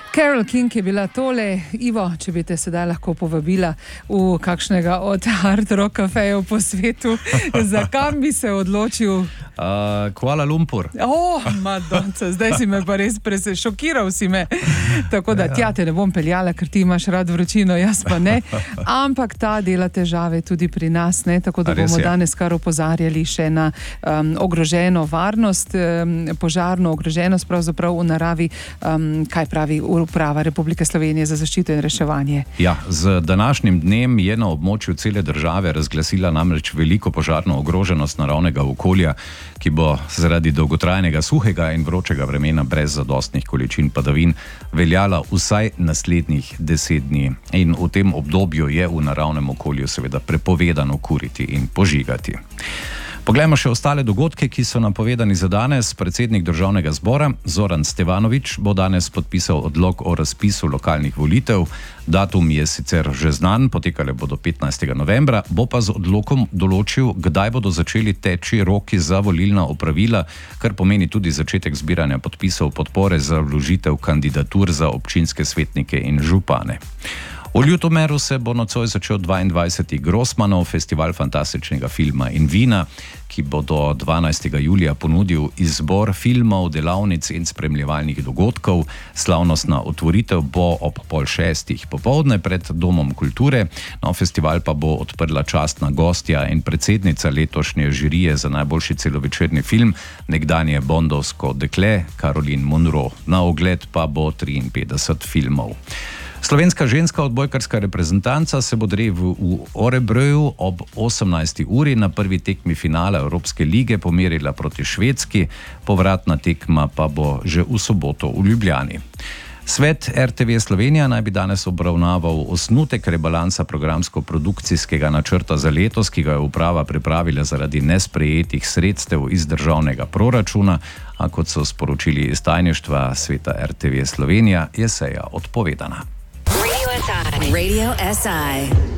Carole King je bila tole. Ivo, če bi te sedaj lahko povabila v kakšnega od hard rock kafejev po svetu, za kam bi se odločil? Kuala Lumpur. Madonca, zdaj si me pa res šokiral si me. Tako da tja te ne bom peljala, ker ti imaš rad vročino, jaz pa ne. Ampak ta dela težave tudi pri nas, ne? Tako da bomo danes kar opozarjali še na ogroženo varnost, požarno ogroženost pravzaprav v naravi, kaj pravi Uprava Republike Slovenije za zaščito in reševanje. Ja, z današnjim dnem je na območju cele države razglasila namreč veliko požarno ogroženost naravnega okolja, ki bo zaradi dolgotrajnega suhega in vročega vremena brez zadostnih količin padavin veljala vsaj naslednjih 10 dni. In v tem obdobju je v naravnem okolju seveda prepovedano kuriti in požigati. Poglejmo še ostale dogodke, ki so napovedani za danes. Predsednik Državnega zbora Zoran Stevanović bo danes podpisal odlok o razpisu lokalnih volitev. Datum je sicer že znan, potekale bodo 15. novembra, bo pa z odlokom določil, kdaj bodo začeli teči roki za volilna opravila, kar pomeni tudi začetek zbiranja podpisov podpore za vložitev kandidatur za občinske svetnike in župane. V Ljutomeru se bo nocoj začel 22. Grossmanov festival fantastičnega filma in vina, ki bo do 12. julija ponudil izbor filmov, delavnic in spremljevalnih dogodkov. Slavnostna otvoritev bo ob 5:30 popoldne pred Domom kulture. Festival pa bo odprla častna gostja in predsednica letošnje žirije za najboljši celovečerni film, nekdanje bondovsko dekle Caroline Munro. Na ogled pa bo 53 filmov. Slovenska ženska odbojkarska reprezentanca se bo v Örebroju ob 18. uri na prvi tekmi finala Evropske lige pomerila proti Švedski, povratna tekma pa bo že v soboto v Ljubljani. Svet RTV Slovenija naj bi danes obravnaval osnutek rebalansa programsko-produkcijskega načrta za letos, ki ga je uprava pripravila zaradi nesprejetih sredstev iz državnega proračuna, a kot so sporočili iz tajništva sveta RTV Slovenija, je seja odpovedana. Radio SI.